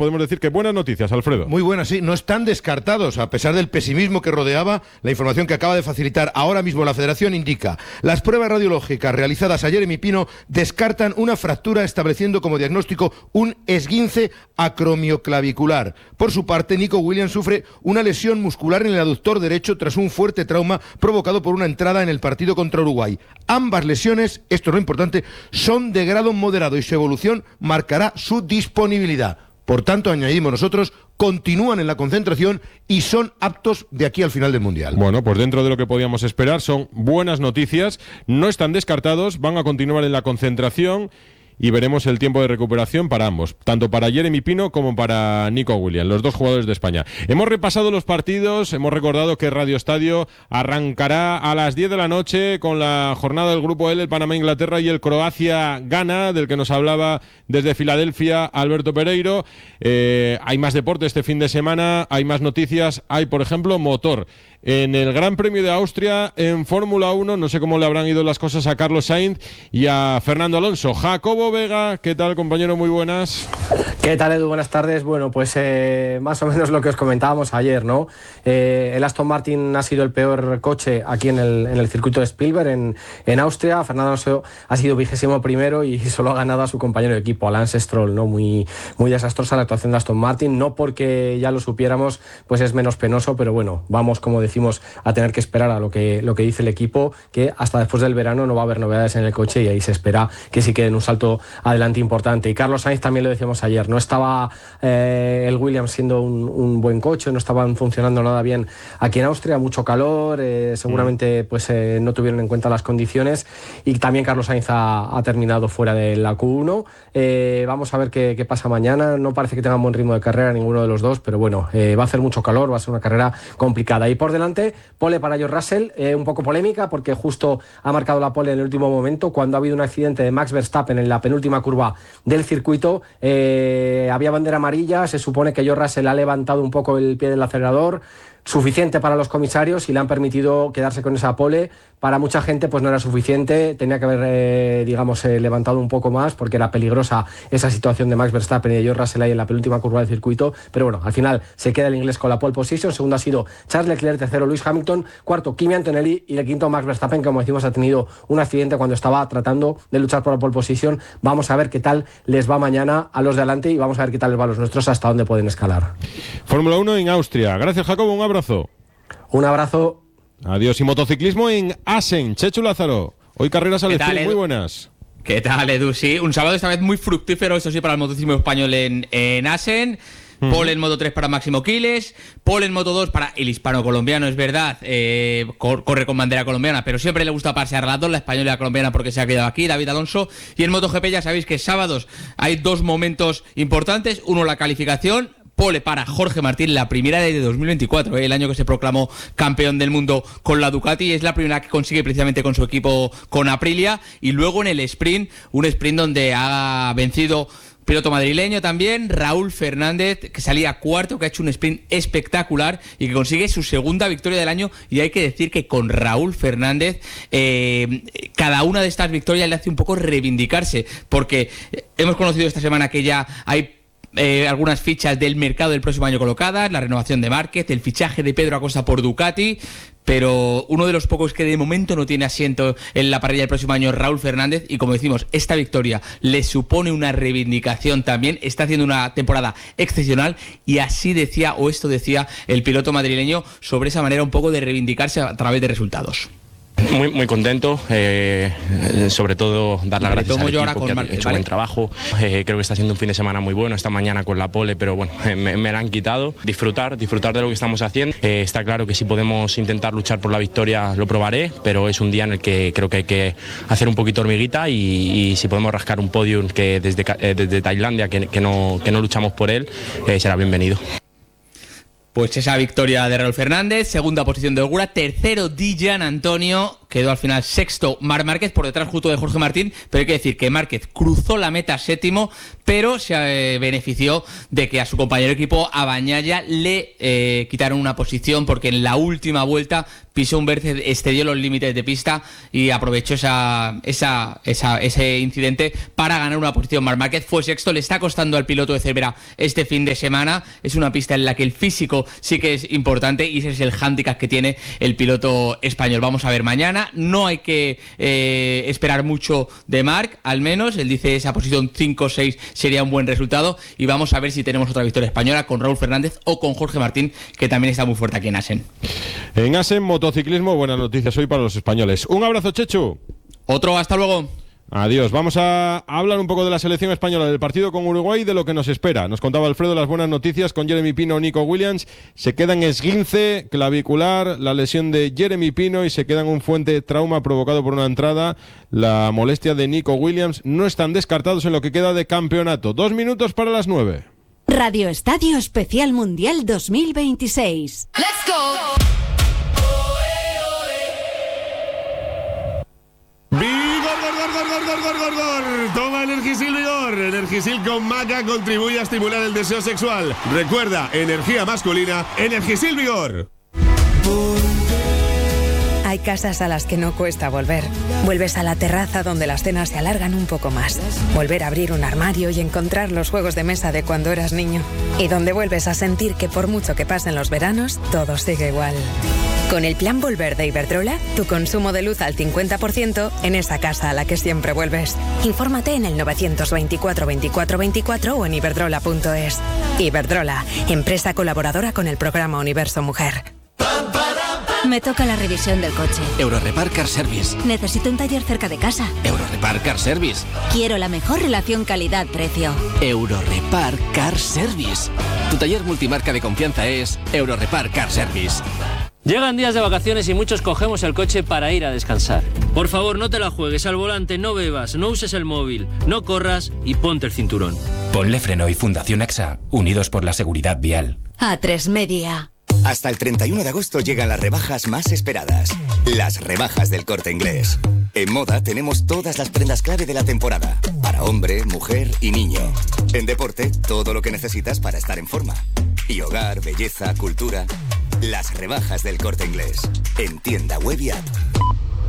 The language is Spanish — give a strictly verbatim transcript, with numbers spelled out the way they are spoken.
podemos decir que buenas noticias, Alfredo. Muy buenas, sí. No están descartados, a pesar del pesimismo que rodeaba. La información que acaba de facilitar ahora mismo la Federación indica: las pruebas radiológicas realizadas a Jeremy Pino descartan una fractura, estableciendo como diagnóstico un esguince acromioclavicular. Por su parte, Nico Williams sufre una lesión muscular en el aductor derecho tras un fuerte trauma provocado por una entrada en el partido contra Uruguay. Ambas lesiones, esto es lo importante, son de grado moderado y su evolución marcará su disponibilidad. Por tanto, añadimos nosotros, continúan en la concentración y son aptos de aquí al final del Mundial. Bueno, pues dentro de lo que podíamos esperar son buenas noticias, no están descartados, van a continuar en la concentración y veremos el tiempo de recuperación para ambos, tanto para Jeremy Pino como para Nico Williams, los dos jugadores de España. Hemos repasado los partidos, hemos recordado que Radio Estadio arrancará a las diez de la noche con la jornada del Grupo L, el Panamá-Inglaterra y el Croacia-Ghana, del que nos hablaba desde Filadelfia Alberto Pereiro. Eh, hay más deporte este fin de semana, hay más noticias, hay por ejemplo motor. En el Gran Premio de Austria, en Fórmula uno, no sé cómo le habrán ido las cosas a Carlos Sainz y a Fernando Alonso. Jacobo Vega, ¿qué tal, compañero? Muy buenas. ¿Qué tal, Edu? Buenas tardes. Bueno, pues eh, más o menos lo que os comentábamos ayer, ¿no? Eh, el Aston Martin ha sido el peor coche aquí en el, en el circuito de Spielberg, en, en Austria. Fernando Alonso ha sido vigésimo primero y solo ha ganado a su compañero de equipo, a Lance Stroll, ¿no? Muy, muy desastrosa la actuación de Aston Martin, no porque ya lo supiéramos, pues es menos penoso, pero bueno, vamos, como decía, decimos a tener que esperar a lo que, lo que dice el equipo, que hasta después del verano no va a haber novedades en el coche y ahí se espera que sí queden un salto adelante importante. Y Carlos Sainz también lo decíamos ayer, no estaba eh, el Williams siendo un, un buen coche, no estaban funcionando nada bien aquí en Austria, mucho calor, eh, seguramente pues eh, no tuvieron en cuenta las condiciones y también Carlos Sainz ha, ha terminado fuera de la Q uno. Eh, vamos a ver qué, qué pasa mañana, no parece que tengan buen ritmo de carrera ninguno de los dos, pero bueno, eh, va a hacer mucho calor, va a ser una carrera complicada. Y por delante, pole para George Russell, eh, un poco polémica porque justo ha marcado la pole en el último momento cuando ha habido un accidente de Max Verstappen en la penúltima curva del circuito. Eh, había bandera amarilla, se supone que George Russell ha levantado un poco el pie del acelerador, suficiente para los comisarios y le han permitido quedarse con esa pole. Para mucha gente pues no era suficiente, tenía que haber eh, digamos eh, levantado un poco más porque era peligrosa esa situación de Max Verstappen y de George Russell ahí en la penúltima curva del circuito, pero bueno, al final se queda el inglés con la pole position. Segundo ha sido Charles Leclerc, tercero Lewis Hamilton, cuarto Kimi Antonelli y el quinto Max Verstappen, que como decimos ha tenido un accidente cuando estaba tratando de luchar por la pole position. Vamos a ver qué tal les va mañana a los de adelante y vamos a ver qué tal les va a los nuestros, hasta dónde pueden escalar. Fórmula uno en Austria. Gracias, Jacobo, un abrazo. Un abrazo. Adiós. Y motociclismo en Assen. Chechu Lázaro. Hoy carreras al estilo. Muy buenas. ¿Qué tal, Edu? Sí, un sábado esta vez muy fructífero, eso sí, para el motociclismo español en, en Assen. Uh-huh. Pole en Moto tres para Máximo Quiles, pole en Moto dos para el hispano-colombiano, es verdad, eh, cor- corre con bandera colombiana, pero siempre le gusta pasear las dos, la española y la colombiana, porque se ha quedado aquí, David Alonso. Y en MotoGP ya sabéis que sábados hay dos momentos importantes, uno la calificación, pole para Jorge Martín, la primera de dos mil veinticuatro, ¿eh? El año que se proclamó campeón del mundo con la Ducati, es la primera que consigue precisamente con su equipo, con Aprilia. Y luego en el sprint, un sprint donde ha vencido piloto madrileño también, Raúl Fernández, que salía cuarto, que ha hecho un sprint espectacular y que consigue su segunda victoria del año. Y hay que decir que con Raúl Fernández eh, cada una de estas victorias le hace un poco reivindicarse, porque hemos conocido esta semana que ya hay Eh, algunas fichas del mercado del próximo año colocadas, la renovación de Márquez, el fichaje de Pedro Acosta por Ducati, pero uno de los pocos que de momento no tiene asiento en la parrilla del próximo año es Raúl Fernández. Y como decimos, esta victoria le supone una reivindicación también, está haciendo una temporada excepcional y así decía, o esto decía el piloto madrileño, sobre esa manera un poco de reivindicarse a través de resultados. Muy, muy contento, eh, sobre todo dar las gracias al equipo que ha hecho buen trabajo. Eh, creo que está haciendo un fin de semana muy bueno, esta mañana con la pole, pero bueno, eh, me, me la han quitado. Disfrutar, disfrutar de lo que estamos haciendo. Eh, está claro que si podemos intentar luchar por la victoria lo probaré, pero es un día en el que creo que hay que hacer un poquito hormiguita y, y si podemos rascar un podium que desde, eh, desde Tailandia, que, que, no, que no luchamos por él, eh, será bienvenido. Pues esa victoria de Raúl Fernández, segunda posición de Ogura, tercero Di Gian Antonio, quedó al final sexto Marc Márquez, por detrás justo de Jorge Martín, pero hay que decir que Márquez cruzó la meta séptimo, pero se eh, benefició de que a su compañero de equipo, a Bagnaia, le eh, quitaron una posición porque en la última vuelta pisó un verde, excedió los límites de pista y aprovechó esa, esa, esa, ese incidente para ganar una posición. Marc Márquez fue sexto, le está costando al piloto de Cervera este fin de semana. Es una pista en la que el físico sí que es importante y ese es el hándicap que tiene el piloto español. Vamos a ver mañana, no hay que eh, esperar mucho de Marc, al menos, él dice esa posición cinco o seis sería un buen resultado y vamos a ver si tenemos otra victoria española con Raúl Fernández o con Jorge Martín, que también está muy fuerte aquí en Assen. En Assen, motociclismo, buenas noticias hoy para los españoles. Un abrazo, Chechu. Otro, hasta luego. Adiós. Vamos a hablar un poco de la selección española, del partido con Uruguay y de lo que nos espera. Nos contaba Alfredo las buenas noticias con Jeremy Pino, Nico Williams. Se queda en esguince clavicular, la lesión de Jeremy Pino, y se queda en un fuerte trauma provocado por una entrada, la molestia de Nico Williams. No están descartados en lo que queda de campeonato. Dos minutos para las nueve. Radio Estadio Especial Mundial dos mil veintiséis. ¡Let's go! ¡Vigor, gor, gor, gor, gor, gor, gor, gor! Toma Energisil Vigor. Energisil con maca contribuye a estimular el deseo sexual. Recuerda, energía masculina, Energisil Vigor. Hay casas a las que no cuesta volver. Vuelves a la terraza donde las cenas se alargan un poco más. Volver a abrir un armario y encontrar los juegos de mesa de cuando eras niño. Y donde vuelves a sentir que por mucho que pasen los veranos, todo sigue igual. Con el plan Volver de Iberdrola, tu consumo de luz al cincuenta por ciento en esa casa a la que siempre vuelves. Infórmate en el novecientos veinticuatro veinticuatro veinticuatro o en iberdrola punto es. Iberdrola, empresa colaboradora con el programa Universo Mujer. Me toca la revisión del coche. Eurorepar Car Service. Necesito un taller cerca de casa. Eurorepar Car Service. Quiero la mejor relación calidad-precio. Eurorepar Car Service. Tu taller multimarca de confianza es Eurorepar Car Service. Llegan días de vacaciones y muchos cogemos el coche para ir a descansar. Por favor, no te la juegues al volante, no bebas, no uses el móvil, no corras y ponte el cinturón. Ponle Freno y Fundación AXA, unidos por la seguridad vial. A tres Media. Hasta el treinta y uno de agosto llegan las rebajas más esperadas. Las rebajas del Corte Inglés. En moda tenemos todas las prendas clave de la temporada. Para hombre, mujer y niño. En deporte, todo lo que necesitas para estar en forma. Y hogar, belleza, cultura. Las rebajas del Corte Inglés. En tienda web y app.